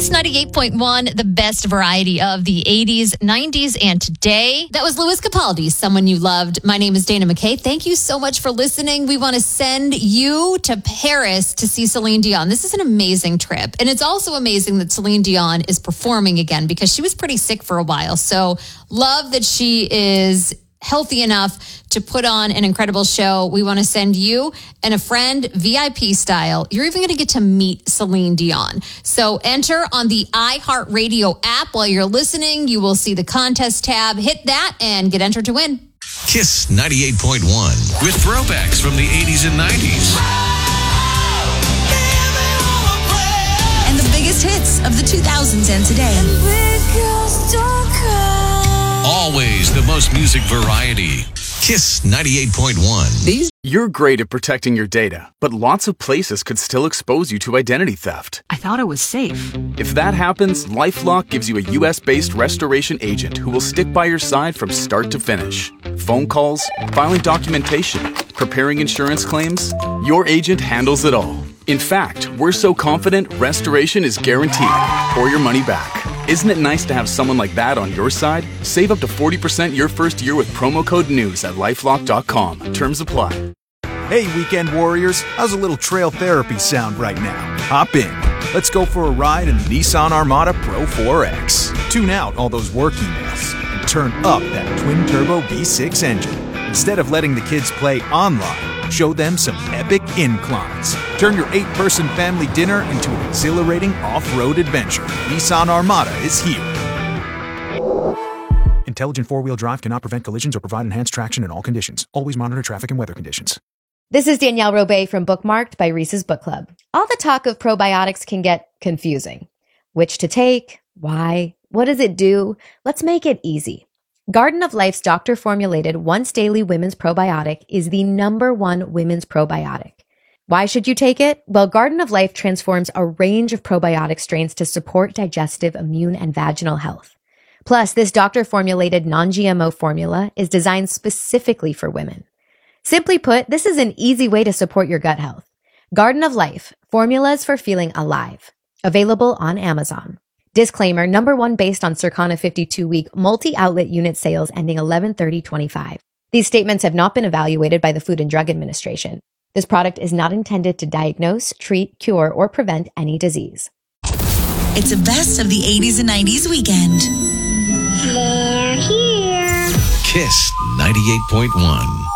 Kiss 98.1, the best variety of the 80s, 90s, and today. That was Louis Capaldi, Someone You Loved. My name is Dana McKay. Thank you so much for listening. We want to send you to Paris to see Celine Dion. This is an amazing trip. And it's also amazing that Celine Dion is performing again because she was pretty sick for a while. So love that she is healthy enough to put on an incredible show. We want to send you and a friend VIP style. You're even going to get to meet Celine Dion. So enter on the iHeartRadio app while you're listening. You will see the contest tab. Hit that and get entered to win. Kiss 98.1 with throwbacks from the 80s and 90s. And the biggest hits of the 2000s and today. Always the most music variety. Kiss 98.1. You're great at protecting your data, but lots of places could still expose you to identity theft. I thought it was safe. If that happens, LifeLock gives you a US-based restoration agent who will stick by your side from start to finish. Phone calls, filing documentation, preparing insurance claims, your agent handles it all. In fact, we're so confident restoration is guaranteed or your money back. Isn't it nice to have someone like that on your side? Save up to 40% your first year with promo code NEWS at LifeLock.com. Terms apply. Hey, weekend warriors, how's a little trail therapy sound right now? Hop in. Let's go for a ride in the Nissan Armada Pro 4X. Tune out all those work emails and turn up that twin-turbo V6 engine. Instead of letting the kids play online, show them some epic inclines. Turn your 8-person family dinner into an exhilarating off-road adventure. Nissan Armada is here. Intelligent four-wheel drive cannot prevent collisions or provide enhanced traction in all conditions. Always monitor traffic and weather conditions. This is Danielle Robay from Bookmarked by Reese's Book Club. All the talk of probiotics can get confusing. Which to take? Why? What does it do? Let's make it easy. Garden of Life's doctor-formulated once-daily women's probiotic is the #1 women's probiotic. Why should you take it? Well, Garden of Life transforms a range of probiotic strains to support digestive, immune, and vaginal health. Plus, this doctor-formulated non-GMO formula is designed specifically for women. Simply put, this is an easy way to support your gut health. Garden of Life, formulas for feeling alive. Available on Amazon. Disclaimer, #1 based on Circana 52-week multi-outlet unit sales ending 11/30/25. These statements have not been evaluated by the Food and Drug Administration. This product is not intended to diagnose, treat, cure, or prevent any disease. It's the best of the 80s and 90s weekend. Kiss 98.1.